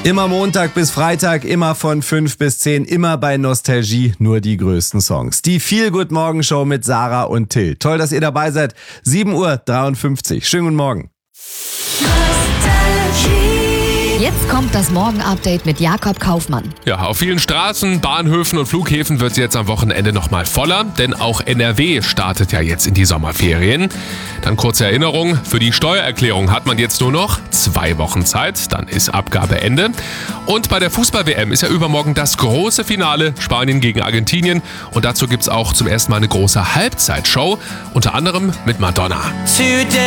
Immer Montag bis Freitag, immer von 5 bis 10, immer bei Nostalgie, nur die größten Songs. Die Feel-Good-Morgen-Show mit Sarah und Till. Toll, dass ihr dabei seid. 7:53 Uhr. Schönen guten Morgen. Jetzt kommt das Morgen-Update mit Jakob Kaufmann. Ja, auf vielen Straßen, Bahnhöfen und Flughäfen wird es jetzt am Wochenende nochmal voller, denn auch NRW startet ja jetzt in die Sommerferien. Dann kurze Erinnerung, für die Steuererklärung hat man jetzt nur noch 2 Wochen Zeit, dann ist Abgabeende. Und bei der Fußball-WM ist ja übermorgen das große Finale, Spanien gegen Argentinien. Und dazu gibt es auch zum ersten Mal eine große Halbzeitshow, unter anderem mit Madonna.